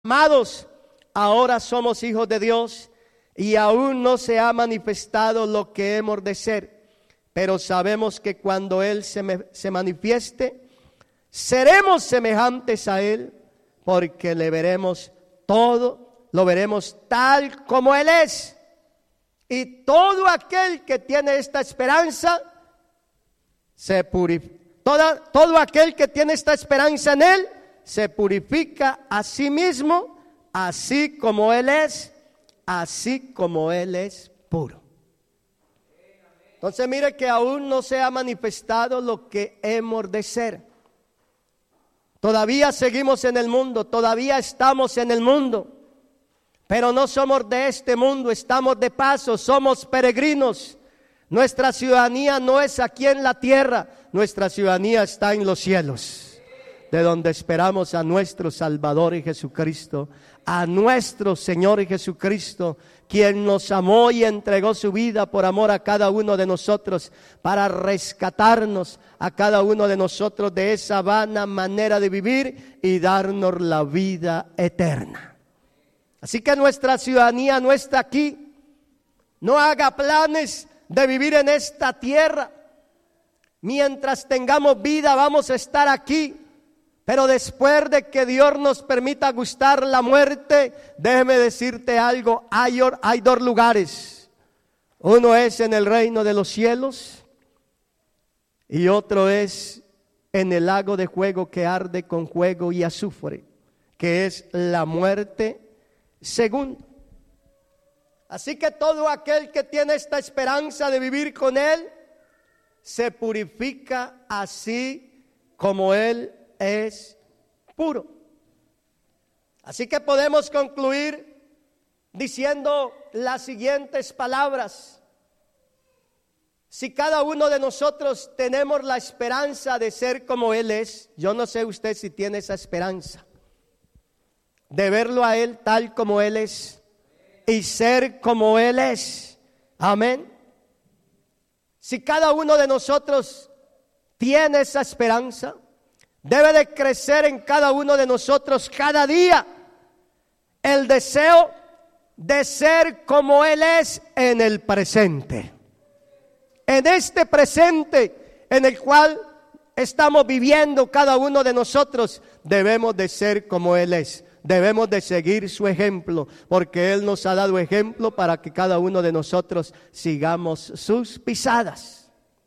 Amados, ahora somos hijos de Dios y aún no se ha manifestado lo que hemos de ser, pero sabemos que cuando Él se manifieste, seremos semejantes a Él, porque le veremos todo, lo veremos tal como Él es. Y todo aquel que tiene esta esperanza se purifica. Todo aquel que tiene esta esperanza en Él se purifica a sí mismo, así como Él es puro. Entonces mire que aún no se ha manifestado lo que hemos de ser. Todavía seguimos en el mundo, todavía estamos en el mundo, pero no somos de este mundo, estamos de paso, somos peregrinos. Nuestra ciudadanía no es aquí en la tierra, nuestra ciudadanía está en los cielos, de donde esperamos a nuestro Salvador y Jesucristo, a nuestro Señor y Jesucristo, quien nos amó y entregó su vida por amor a cada uno de nosotros, para rescatarnos a cada uno de nosotros de esa vana manera de vivir y darnos la vida eterna. Así que nuestra ciudadanía no está aquí. No haga planes de vivir en esta tierra. Mientras tengamos vida vamos a estar aquí. Pero después de que Dios nos permita gustar la muerte, déjeme decirte algo, hay dos lugares. Uno es en el reino de los cielos y otro es en el lago de fuego que arde con fuego y azufre, que es la muerte segunda. Así que todo aquel que tiene esta esperanza de vivir con Él, se purifica así como Él es puro. Así que podemos concluir diciendo las siguientes palabras. Si cada uno de nosotros tenemos la esperanza de ser como Él es, yo no sé usted si tiene esa esperanza de verlo a Él tal como Él es y ser como Él es. Amén. Si cada uno de nosotros tiene esa esperanza, debe de crecer en cada uno de nosotros cada día el deseo de ser como Él es en el presente. En este presente en el cual estamos viviendo cada uno de nosotros, debemos de ser como Él es. Debemos de seguir su ejemplo, porque Él nos ha dado ejemplo para que cada uno de nosotros sigamos sus pisadas.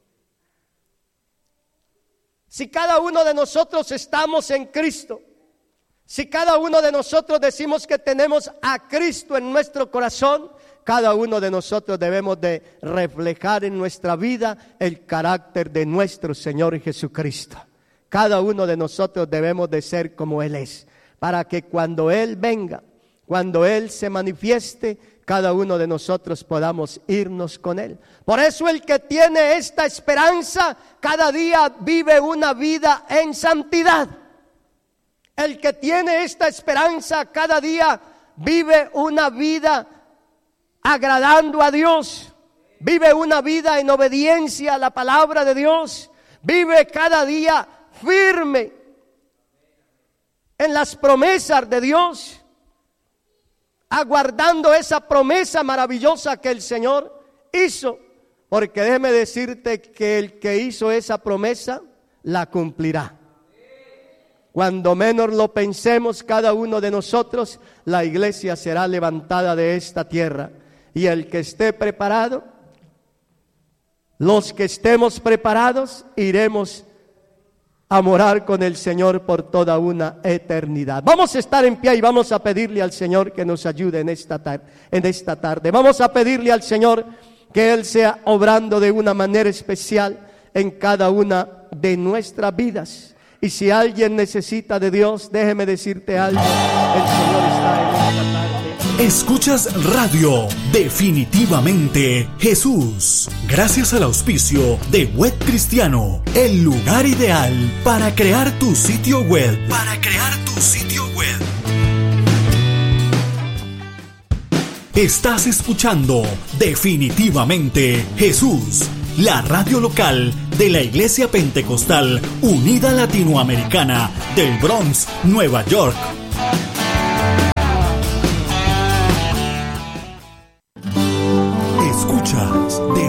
Si cada uno de nosotros estamos en Cristo, si cada uno de nosotros decimos que tenemos a Cristo en nuestro corazón, cada uno de nosotros debemos de reflejar en nuestra vida el carácter de nuestro Señor Jesucristo. Cada uno de nosotros debemos de ser como Él es, para que cuando Él venga, cuando Él se manifieste, cada uno de nosotros podamos irnos con Él. Por eso el que tiene esta esperanza, cada día vive una vida en santidad. El que tiene esta esperanza, cada día vive una vida agradando a Dios. Vive una vida en obediencia a la palabra de Dios. Vive cada día firme en las promesas de Dios, aguardando esa promesa maravillosa que el Señor hizo, porque déjeme decirte que el que hizo esa promesa la cumplirá. Cuando menos lo pensemos cada uno de nosotros, la iglesia será levantada de esta tierra, y el que esté preparado, los que estemos preparados, iremos a morar con el Señor por toda una eternidad. Vamos a estar en pie y vamos a pedirle al Señor que nos ayude en esta tarde. Vamos a pedirle al Señor que Él sea obrando de una manera especial en cada una de nuestras vidas. Y si alguien necesita de Dios, déjeme decirte algo, el Señor está en esta tarde. Escuchas Radio Definitivamente Jesús, gracias al auspicio de Web Cristiano, el lugar ideal para crear tu sitio web. Estás escuchando Definitivamente Jesús, la radio local de la Iglesia Pentecostal Unida Latinoamericana del Bronx, Nueva York. Escuchas